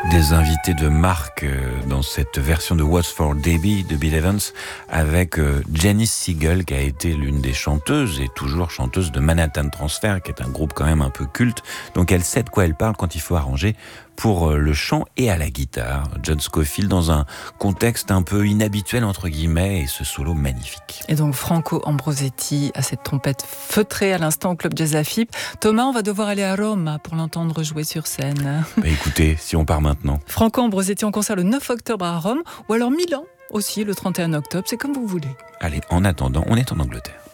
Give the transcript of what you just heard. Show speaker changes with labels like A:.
A: Des invités de marque dans cette version de What's for Debbie de Bill Evans avec Janice Siegel qui a été l'une des chanteuses et toujours chanteuse de Manhattan Transfer qui est un groupe quand même un peu culte. Donc elle sait de quoi elle parle quand il faut arranger pour le chant et à la guitare. John Scofield dans un contexte un peu inhabituel entre guillemets et ce solo magnifique.
B: Et donc Franco Ambrosetti à cette trompette feutrée à l'instant au Club Jazz Afip. Thomas, on va devoir aller à Rome pour l'entendre jouer sur scène.
A: Écoutez, si on part maintenant.
B: Franco Ambrosetti en concert le 9 octobre à Rome ou alors Milan aussi le 31 octobre, c'est comme vous voulez.
A: Allez, en attendant, on est en Angleterre.